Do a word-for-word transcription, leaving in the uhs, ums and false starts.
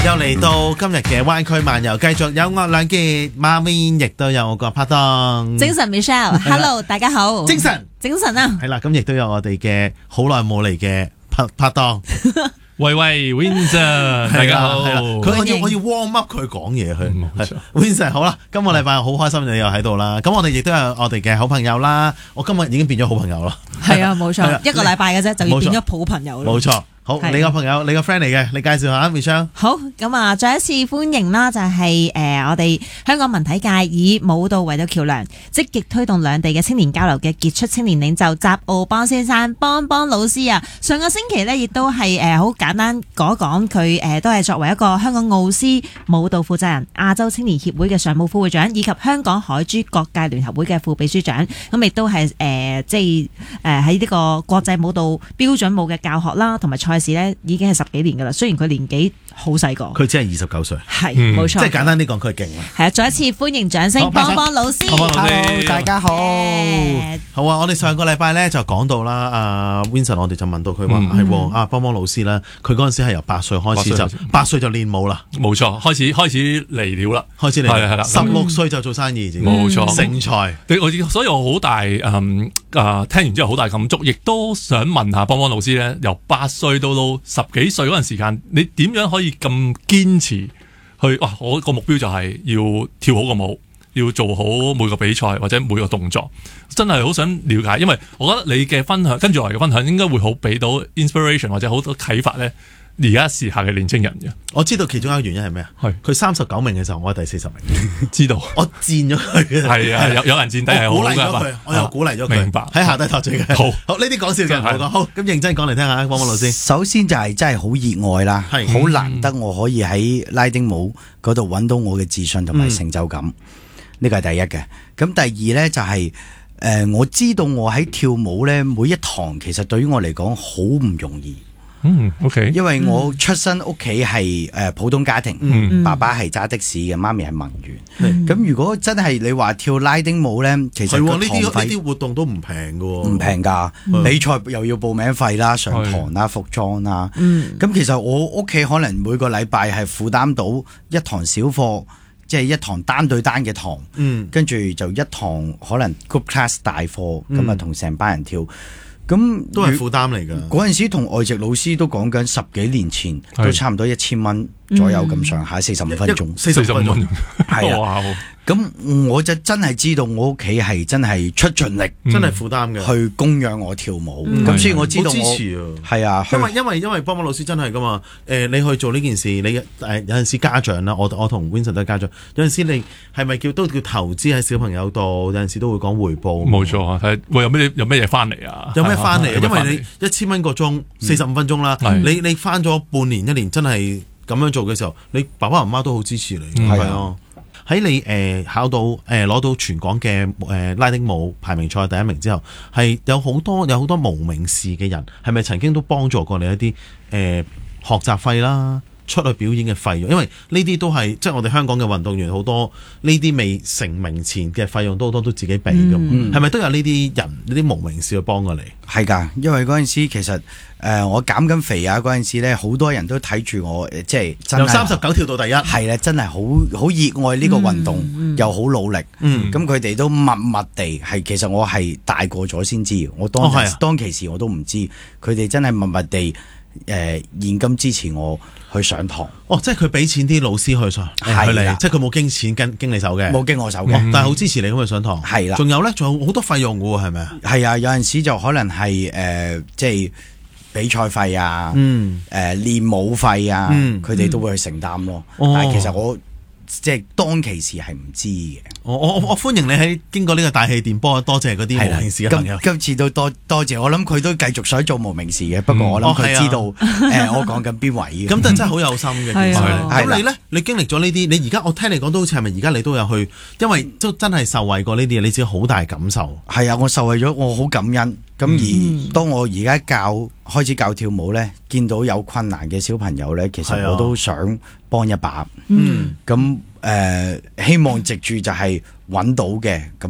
又嚟到今日嘅灣區漫遊，繼續有我兩傑媽咪，亦都有我個拍檔精神 Michelle。Hello， 大家好。 精神， 精神啊！ 係啦，咁亦都有我哋嘅好耐冇嚟嘅拍拍檔。 喂喂 ，Vincent， 大家好。 佢我要我要 warm up 佢講嘢佢。 冇錯 Vincent 好啦，今個禮拜好開心你又喺度啦。咁我哋亦都有我哋嘅好朋友啦。我今日已經變咗好朋友咯。 係啊，冇錯， 係啊一個禮拜嘅啫，就要變咗好朋友咯。 冇錯。好， 係你個朋友，你個 friend 嚟嘅，你介紹下 Michelle。 好，咁啊，再一次歡迎啦，就係、是、誒、呃、我哋香港文體界以舞蹈為咗橋梁，積極推動兩地嘅青年交流嘅傑出青年領袖習奧邦先生，邦邦老師啊，上個星期呢，亦都係誒好簡單講一講佢誒都係作為一個香港奧斯舞蹈負責人、亞洲青年協會嘅常務副會長，以及香港海珠各界聯合會嘅副秘書長，咁亦都係誒、呃、即係誒喺呢個國際舞蹈標準舞嘅教學啦，同埋賽事呢已經係十幾年噶啦。雖然佢年紀好細個， 佢只係二十九歲， 係嗯冇錯。 即係簡單啲講，佢係勁啦。 係啊，再一次歡迎掌聲，邦邦老師。 邦邦老師 Hello， 大家好。 誒好啊！我哋上個禮拜咧就講到啦，阿 Vincent 我哋就問到佢話嗯係喎，阿邦邦老師咧，佢嗰陣時係由八歲開始就八歲八歲就練舞啦， 冇錯，開始開始嚟料啦， 開始練， 係係啦十六歲就做生意，自己冇錯成才。 你我所以我好大嗯啊、聽完之後好大感觸，亦都想問下邦邦老師咧，由八歲到到十幾歲嗰陣時間，你點樣可以咁堅持去？哇！我個目標就係要跳好個舞，要做好每個比賽或者每個動作，真係好想了解，因為我覺得你嘅分享跟住落嚟嘅分享應該會好俾到 inspiration 或者好多啟發咧。而家時下嘅年青人嘅， 我知道其中一個原因係咩啊？ 係佢三十九名嘅時候，我係第四十名， 知道我佔咗佢嘅。 係啊，有有人墊底係好我鼓勵咗㗎佢，我又鼓勵咗佢， 明白喺下低托住嘅。 好， 好呢啲講笑嘅， 真係唔好講。好，咁認真講嚟聽下，邦邦老師。 首先就係真係好熱愛啦， 係好難得我可以喺拉丁舞嗰度揾到我嘅自信同埋成就感，呢個係第一嘅。咁第二呢，就係、是、誒、呃，我知道我喺跳舞呢，每一堂其實對於我嚟講好唔容易。 嗯，OK， 因為我出身屋企係誒普通家庭， 嗯爸爸係揸的士嘅，媽咪係文員。咁、 嗯如果真係你話跳拉丁舞呢，其實係喎， 個呢啲呢堂費啲活動都唔平㗎喎， 唔平㗎， 嗯比賽又要報名費啦、上堂啦、服裝啦。 嗯咁其實我屋企可能每個禮拜係負擔到一堂小課，即係一堂單對單嘅堂， 嗯跟住就一堂可能 group class 大課，咁啊同成班人跳。咁都係負擔嚟㗎。 嗰陣時同外籍老師都講緊十幾年前， 係都差唔多一千蚊左右咁上下，四十五分鐘。 四十分鐘， 係啊， 哇！ 咁我就真係知道我屋企係真係出盡力真係負擔嘅。 去供養我跳舞， 嗯咁所以我知道好支我持啊！ 係啊， 因為因為因為邦邦老師真係噶嘛，誒、你去做呢件事，你誒、有陣時家長啦，我我同 Vincent 都係家長，有陣時你係咪叫都叫投資喺小朋友度？有陣時都會講回報。 冇錯啊！睇喂有咩有咩嘢翻嚟啊？ 有咩翻嚟？ 有咩返嚟因為你一千蚊個鐘，四十五分鐘啦， 係你你翻咗半年一年，真係咁樣做嘅時候，你爸爸媽媽都好支持你， 嗯係啊。喺你誒、呃考到誒攞、呃、到全港嘅誒、呃、拉丁舞排名賽第一名之後，係有好多有好多無名氏嘅人，係咪曾經都幫助過你一啲誒、呃、學習費啦、出去表演嘅費用？因為呢啲都係即係我哋香港嘅運動員好多呢啲未成名前嘅費用都好多都自己俾㗎嘛，係咪、都有呢啲人呢啲無名氏去幫過你？ 係㗎，因為嗰陣時其實誒、呃、我減緊肥啊嗰陣時咧，好多人都睇住我，呃即係真係由三十九跳到第一， 係啦，真係好好熱愛呢個運動， 嗯又好努力。 嗯咁佢哋都默默地係，其實我係大個咗先知，我當陣、 哦係啊當其時我都唔知，佢哋真係默默地誒、呃、現金支持我去上堂， 哦，即係佢俾錢啲老師去上係啦去嚟，即係佢冇經錢跟經你手嘅， 冇經我手哦嘅。 但係好支持你咁去上堂。 係啦仲有咧，仲有好多費用嘅喎，係咪啊？ 係啊，有陣時就可能係誒、呃即係比賽費啊， 嗯誒、呃、練舞費啊， 嗯佢哋都會去承擔咯。 哦但係其實我即係當其時係唔知嘅。 我我我歡迎你喺經過呢個大氣電波，多謝嗰啲係啦無名氏嘅朋友今。今次都多多謝，我諗佢都繼續想做無名氏嘅，不過我諗哦係啊佢知道誒、我講緊邊位嘅。 咁但係真係好有心嘅，其實係啊係啦咁你咧，你經歷咗呢啲，你而家我聽你講都好似係咪而家你都有去，因為都真係受惠過呢啲嘢，你自己好大感受。 係啊，我受惠咗，我好感恩。咁而當我而家教開始教跳舞咧，見到有困難嘅小朋友咧，其係啊實我都想幫一把。 嗯。 咁誒、希望藉住就係揾到嘅咁。